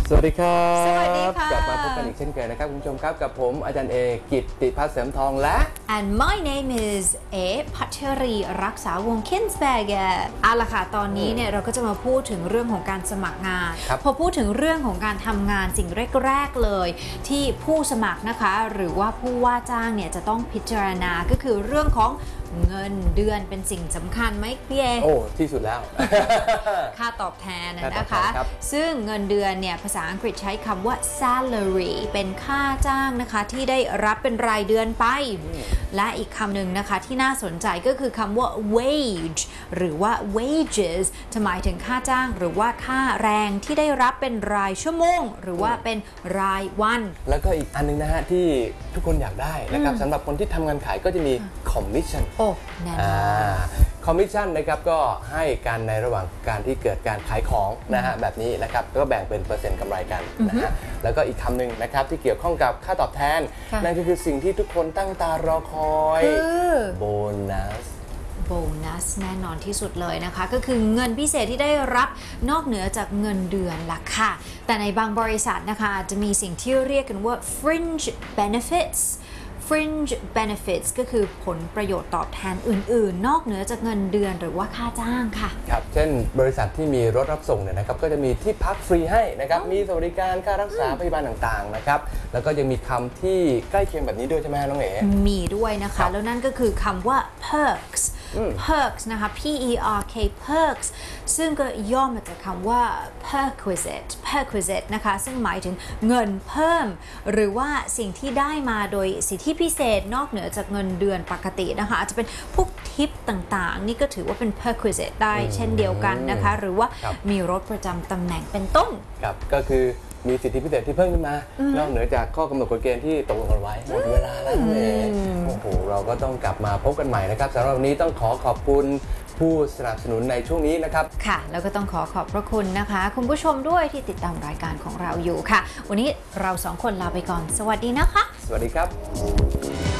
สวัสดีครับสวัสดีค่ะกลับมาพบกันอีกเช่นเคยนะครับคุณผู้ชมครับกับผมอาจารย์เอกิตติพัฒน์เสริมทองและ And my name is พัชรีรักษาวงศ์ Kinsberger เอาล่ะค่ะตอนนี้เนี่ยเราก็จะมาพูดถึงเรื่องของการสมัครงาน พอพูดถึงเรื่องของการทำงานสิ่งแรกๆเลยที่ผู้สมัครนะคะหรือว่าผู้ว่าจ้างเนี่ยจะต้องพิจารณาก็คือเรื่องของเงินเดือนเป็นสิ่งสำคัญไหมพี่เอโอ้ที่สุดแล้วค่าตอบแทนค่าตอบนะแทคะนครับซึ่งเงินเดือนเนี่ยภาษาอังกฤษใช้คำว่า salary เป็นค่าจ้างนะคะที่ได้รับเป็นรายเดือนไป และอีกคำหนึ่งนะคะที่น่าสนใจก็คือคำว่า wage หรือว่า wages จะหมายถึงค่าจ้างหรือว่าค่าแรงที่ได้รับเป็นรายชั่วโมง หรือว่าเป็นรายวันแล้วก็อีกอันนึงนะฮะที่ทุกคนอยากได้นะครับสำหรับคนที่ทำงานขายก็จะมีคอมมิชชั่นโอ้แน่นอนคอมมิชชั่นนะครับก็ให้การในระหว่างการที่เกิดการขายของนะฮะแบบนี้นะครับก็แบ่งเป็นเปอร์เซ็นต์กำไรกันนะฮะแล้วก็อีกคำหนึ่งนะครับที่เกี่ยวข้องกับค่าตอบแทนค่ะนั่นก็คือสิ่งที่ทุกคนตั้งตารอคอยคือโบนัสโบนัสแน่นอนที่สุดเลยนะคะก็คือเงินพิเศษที่ได้รับนอกเหนือจากเงินเดือนล่ะค่ะแต่ในบางบริษัทนะคะอาจจะมีสิ่งที่เรียกกันว่า fringe benefits fringe benefits ก็คือผลประโยชน์ตอบแทนอื่นๆ นอกเหนือจากเงินเดือนหรือว่าค่าจ้างค่ะครับเช่นบริษัทที่มีรถรับส่งเนี่ยนะครับก็จะมีที่พักฟรีให้นะครับมีสวัสดิการค่ารักษาพยาบาลต่างๆนะครับแล้วก็ยังมีคำที่ใกล้เคียงแบบนี้ด้วยใช่ไหมน้องเอ๋มีด้วยนะคะ แล้วนั่นก็คือคำว่า perks perks นะคะ P-E-R-K perks ซึ่งก็ย่อมาจากคำว่า perquisite นะคะซึ่งหมายถึงเงินเพิ่ม หรือว่าสิ่งที่ได้มาโดยสิทธิพิเศษนอกเหนือจากเงินเดือนปกตินะคะอาจจะเป็นพวกทิปต่างๆ นี่ก็ถือว่าเป็น perquisite ได้เช่นเดียวกันนะคะ หรือว่ามีรถประจำตำแหน่งเป็นต้นครับก็คือมีสิทธิพิเศษที่เพิ่มขึ้นมา นอกเหนือจากข้อกำหนดกฎเกณฑ์ที่ตกลงกันไว้หมดเวลาแล้วน้องเอ๋โอ้โหเราก็ต้องกลับมาพบกันใหม่นะครับสำหรับวันนี้ต้องขอขอบคุณผู้สนับสนุนในช่วงนี้นะครับค่ะ แล้วก็ต้องขอบพระคุณนะคะ คุณผู้ชมด้วยที่ติดตามรายการของเราอยู่ค่ะ วันนี้เราสองคนลาไปก่อน สวัสดีนะคะสวัสดีครับ